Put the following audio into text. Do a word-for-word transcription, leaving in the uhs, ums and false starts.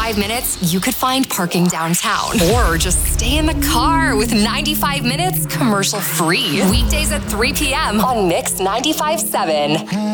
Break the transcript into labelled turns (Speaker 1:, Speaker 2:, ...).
Speaker 1: ninety-five minutes, you could find parking downtown. Or just stay in the car with ninety-five minutes commercial free. Weekdays at three p.m. on Mix ninety-five point seven.